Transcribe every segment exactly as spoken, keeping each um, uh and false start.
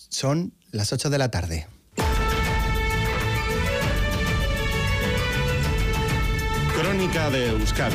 Son las ocho de la tarde. Crónica de Euskadi.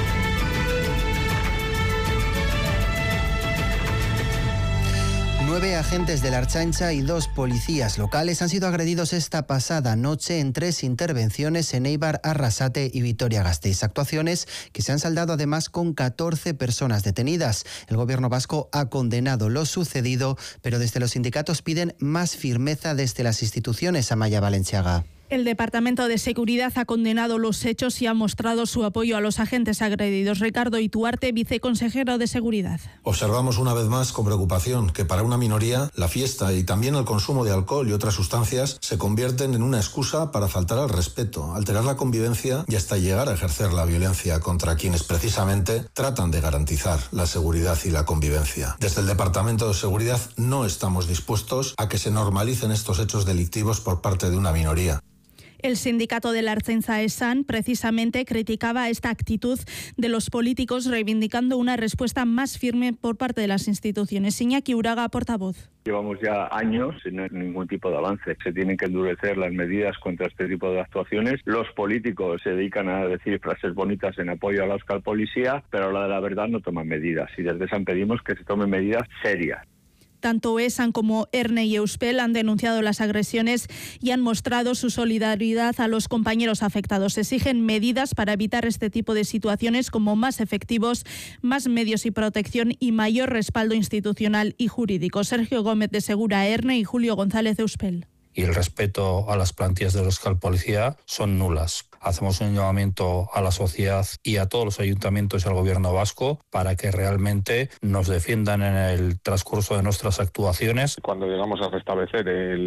Nueve agentes de la Ertzaintza y dos policías locales han sido agredidos esta pasada noche en tres intervenciones en Eibar, Arrasate y Vitoria-Gasteiz. Actuaciones que se han saldado además con catorce personas detenidas. El gobierno vasco ha condenado lo sucedido, pero desde los sindicatos piden más firmeza desde las instituciones. Amaya Valenciaga. El Departamento de Seguridad ha condenado los hechos y ha mostrado su apoyo a los agentes agredidos. Ricardo Ituarte, viceconsejero de Seguridad. Observamos una vez más con preocupación que para una minoría la fiesta y también el consumo de alcohol y otras sustancias se convierten en una excusa para faltar al respeto, alterar la convivencia y hasta llegar a ejercer la violencia contra quienes precisamente tratan de garantizar la seguridad y la convivencia. Desde el Departamento de Seguridad no estamos dispuestos a que se normalicen estos hechos delictivos por parte de una minoría. El sindicato de la Ertzaintza ESAN precisamente criticaba esta actitud de los políticos, reivindicando una respuesta más firme por parte de las instituciones. Iñaki Uraga, portavoz. Llevamos ya años sin ningún tipo de avance. Se tienen que endurecer las medidas contra este tipo de actuaciones. Los políticos se dedican a decir frases bonitas en apoyo a la Euskal Policía, pero a la de la verdad no toman medidas. Y desde ESAN pedimos que se tomen medidas serias. Tanto ESAN como ERNE y Euspel han denunciado las agresiones y han mostrado su solidaridad a los compañeros afectados. Exigen medidas para evitar este tipo de situaciones, como más efectivos, más medios y protección y mayor respaldo institucional y jurídico. Sergio Gómez de Segura, ERNE, y Julio González de Euspel. Y el respeto a las plantillas de la Euskal Policía son nulas. Hacemos un llamamiento a la sociedad y a todos los ayuntamientos y al gobierno vasco para que realmente nos defiendan en el transcurso de nuestras actuaciones. Cuando llegamos a restablecer el